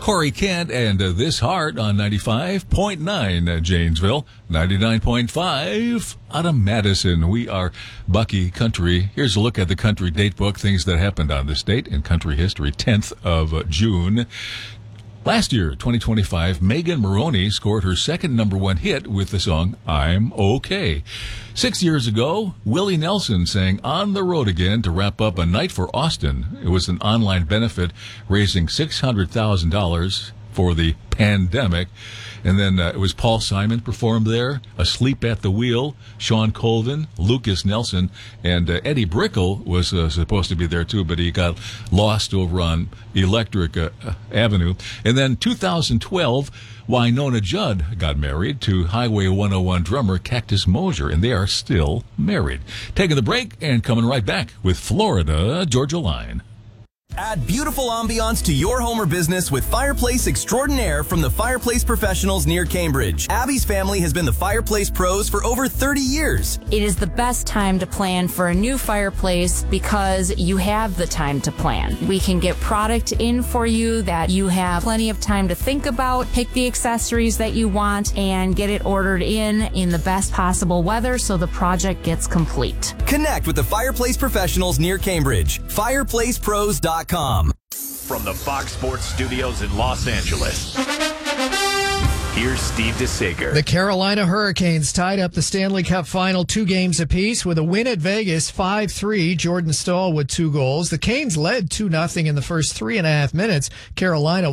Corey Kent and This Heart on 95.9 Janesville, 99.5 out of Madison. We are Bucky Country. Here's a look at the country date book, things that happened on this date in country history, 10th of June. Last year, 2025, Megan Moroney scored her second number one hit with the song I'm Okay. 6 years ago, Willie Nelson sang On the Road Again to wrap up A Night for Austin. It was an online benefit raising $600,000 for the pandemic. And then it was Paul Simon performed there, Asleep at the Wheel, Sean Colvin, Lucas Nelson, and Eddie Brickell was supposed to be there too, but he got lost over on Electric Avenue. And then 2012, Wynonna Judd got married to Highway 101 drummer Cactus Mosier, and they are still married. Taking the break and coming right back with Florida Georgia Line. Add beautiful ambiance to your home or business with Fireplace Extraordinaire from the Fireplace Professionals near Cambridge. Abby's family has been the Fireplace Pros for over 30 years. It is the best time to plan for a new fireplace because you have the time to plan. We can get product in for you that you have plenty of time to think about, pick the accessories that you want, and get it ordered in the best possible weather so the project gets complete. Connect with the Fireplace Professionals near Cambridge. FireplacePros.com. From the Fox Sports Studios in Los Angeles, here's Steve DeSager. The Carolina Hurricanes tied up the Stanley Cup final 2 games apiece with a win at Vegas 5-3. Jordan Staal with 2 goals. The Canes led 2-0 in the first 3.5 minutes. Carolina